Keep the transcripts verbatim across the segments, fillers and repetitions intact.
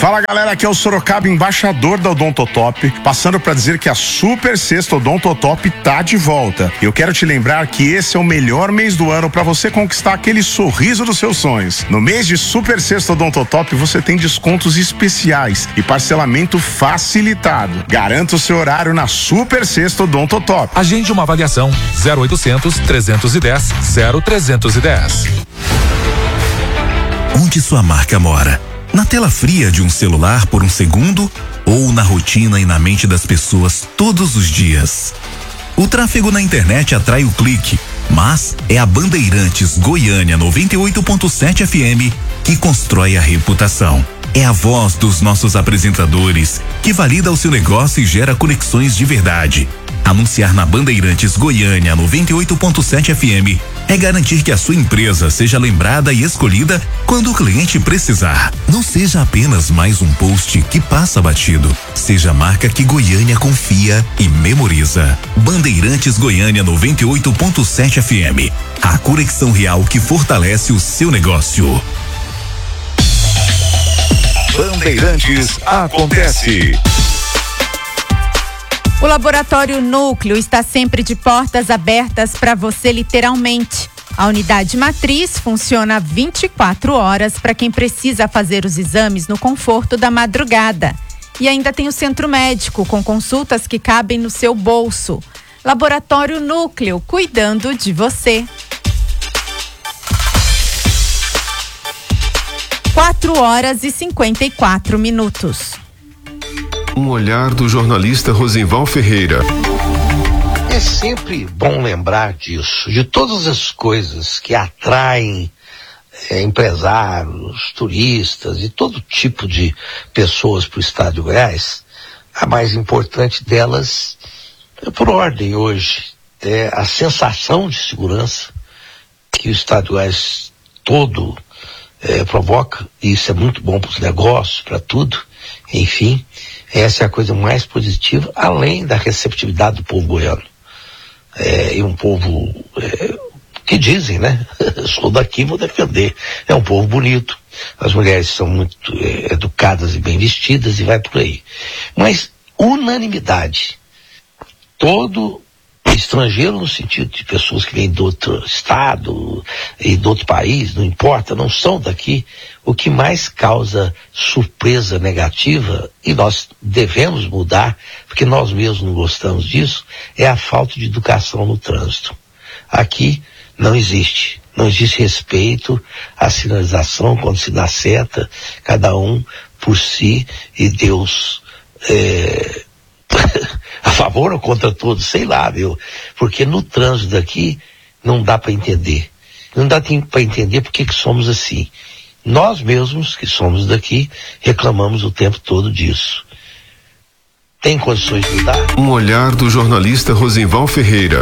Fala galera, aqui é o Sorocaba, embaixador da Odontotop, passando para dizer que a Super Sexta Odontotop tá de volta. Eu quero te lembrar que esse é o melhor mês do ano para você conquistar aquele sorriso dos seus sonhos. No mês de Super Sexta Odontotop você tem descontos especiais e parcelamento facilitado. Garanta o seu horário na Super Sexta Odontotop. Agende uma avaliação zero oitocentos, trezentos e dez, zero trezentos e dez. Onde sua marca mora? Na tela fria de um celular por um segundo ou na rotina e na mente das pessoas todos os dias? O tráfego na internet atrai o clique, mas é a Bandeirantes Goiânia noventa e oito ponto sete F M que constrói a reputação. É a voz dos nossos apresentadores que valida o seu negócio e gera conexões de verdade. Anunciar na Bandeirantes Goiânia noventa e oito ponto sete F M é garantir que a sua empresa seja lembrada e escolhida quando o cliente precisar. Não seja apenas mais um post que passa batido. Seja a marca que Goiânia confia e memoriza. Bandeirantes Goiânia noventa e oito ponto sete F M. A conexão real que fortalece o seu negócio. Bandeirantes acontece. O Laboratório Núcleo está sempre de portas abertas para você, literalmente. A unidade matriz funciona vinte e quatro horas para quem precisa fazer os exames no conforto da madrugada. E ainda tem o centro médico, com consultas que cabem no seu bolso. Laboratório Núcleo, cuidando de você. quatro horas e cinquenta e quatro minutos. Um olhar do jornalista Rosenval Ferreira. É sempre bom lembrar disso, de todas as coisas que atraem é, empresários, turistas e todo tipo de pessoas para o estado de Goiás. A mais importante delas, é por ordem hoje, é a sensação de segurança que o estado de Goiás todo é, provoca. E isso é muito bom para os negócios, para tudo. Enfim, essa é a coisa mais positiva, além da receptividade do povo goiano. É, e um povo é, que dizem, né? Sou daqui, vou defender. É um povo bonito, as mulheres são muito é, educadas e bem vestidas e vai por aí. Mas unanimidade. Todo estrangeiro, no sentido de pessoas que vêm de outro estado e de outro país, não importa, não são daqui, o que mais causa surpresa negativa, e nós devemos mudar, porque nós mesmos não gostamos disso, é a falta de educação no trânsito. Aqui não existe. Não existe respeito à sinalização quando se dá seta, cada um por si, e Deus é, a favor ou contra todos, sei lá, viu? Porque no trânsito daqui não dá para entender. Não dá para entender porque que somos assim. Nós mesmos, que somos daqui, reclamamos o tempo todo disso. Tem condições de mudar? Um olhar do jornalista Rosenval Ferreira.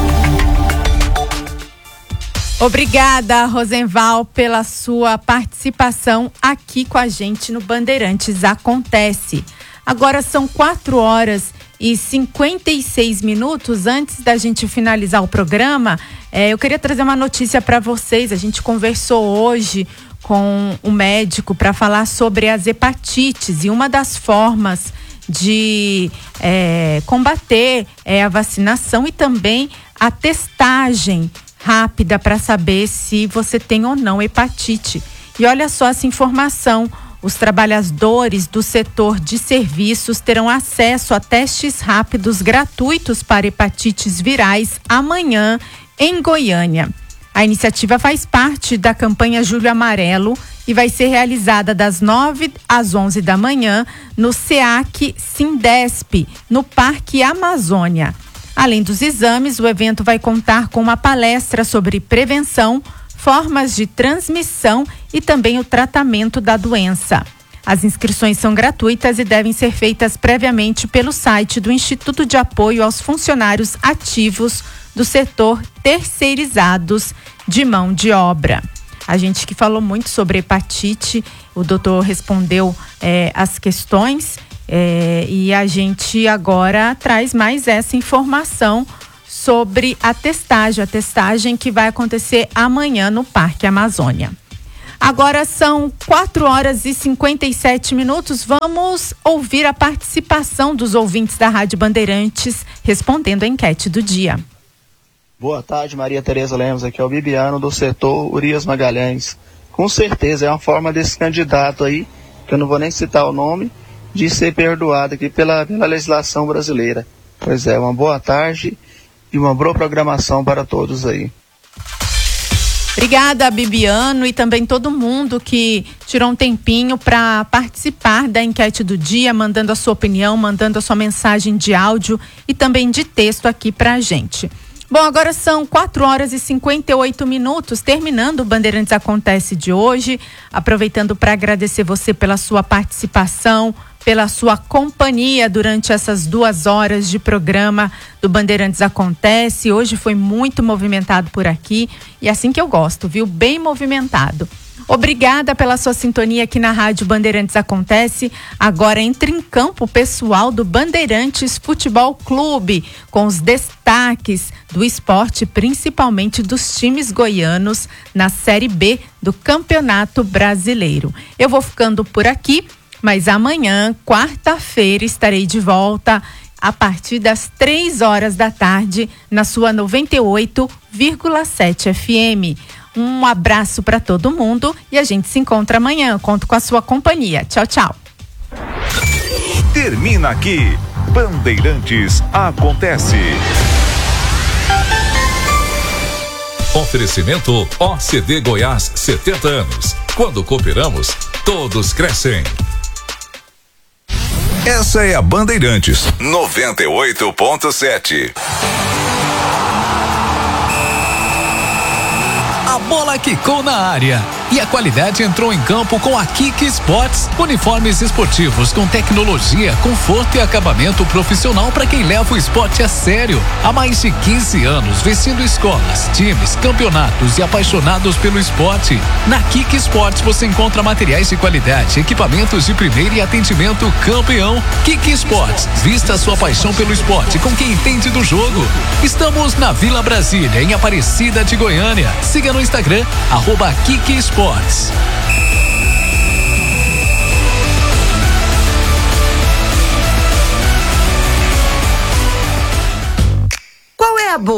Obrigada, Rosenval, pela sua participação aqui com a gente no Bandeirantes Acontece. Agora são quatro horas e cinquenta e seis minutos. Antes da gente finalizar o programa, é, eu queria trazer uma notícia para vocês. A gente conversou hoje com um médico para falar sobre as hepatites, e uma das formas de é, combater é a vacinação e também a testagem rápida para saber se você tem ou não hepatite. E olha só essa informação: os trabalhadores do setor de serviços terão acesso a testes rápidos gratuitos para hepatites virais amanhã em Goiânia. A iniciativa faz parte da campanha Julho Amarelo e vai ser realizada das nove às onze da manhã no SEAC Sindesp, no Parque Amazônia. Além dos exames, o evento vai contar com uma palestra sobre prevenção, formas de transmissão e também o tratamento da doença. As inscrições são gratuitas e devem ser feitas previamente pelo site do Instituto de Apoio aos Funcionários Ativos do Setor Terceirizados de Mão de Obra. A gente que falou muito sobre hepatite, o doutor respondeu eh, as questões eh, e a gente agora traz mais essa informação sobre a testagem, a testagem que vai acontecer amanhã no Parque Amazônia. Agora são quatro horas e cinquenta e sete minutos. Vamos ouvir a participação dos ouvintes da Rádio Bandeirantes respondendo a enquete do dia. Boa tarde, Maria Tereza Lemos, aqui é o Bibiano do setor Urias Magalhães. Com certeza é uma forma desse candidato aí, que eu não vou nem citar o nome, de ser perdoado aqui pela, pela legislação brasileira. Pois é, uma boa tarde e uma boa programação para todos aí. Obrigada, Bibiano, e também todo mundo que tirou um tempinho para participar da enquete do dia, mandando a sua opinião, mandando a sua mensagem de áudio e também de texto aqui para a gente. Bom, agora são quatro horas e cinquenta e oito minutos, terminando o Bandeirantes Acontece de hoje, aproveitando para agradecer você pela sua participação, pela sua companhia durante essas duas horas de programa do Bandeirantes Acontece. Hoje foi muito movimentado por aqui e assim que eu gosto, viu? Bem movimentado. Obrigada pela sua sintonia aqui na Rádio Bandeirantes Acontece. Agora entra em campo o pessoal do Bandeirantes Futebol Clube, com os destaques do esporte, principalmente dos times goianos na Série B do Campeonato Brasileiro. Eu vou ficando por aqui, mas amanhã, quarta-feira, estarei de volta a partir das três horas da tarde na sua noventa e oito vírgula sete F M. Um abraço para todo mundo e a gente se encontra amanhã. Conto com a sua companhia. Tchau, tchau. Termina aqui. Bandeirantes Acontece. Oferecimento O C D Goiás, setenta anos. Quando cooperamos, todos crescem. Essa é a Bandeirantes noventa e oito ponto sete. A bola quicou na área e a qualidade entrou em campo com a Kiki Sports. Uniformes esportivos com tecnologia, conforto e acabamento profissional para quem leva o esporte a sério. Há mais de quinze anos, vestindo escolas, times, campeonatos e apaixonados pelo esporte. Na Kiki Sports você encontra materiais de qualidade, equipamentos de primeira e atendimento campeão. Kiki Sports, vista a sua paixão pelo esporte com quem entende do jogo. Estamos na Vila Brasília, em Aparecida de Goiânia. Siga no Instagram, arroba Kiki Sports.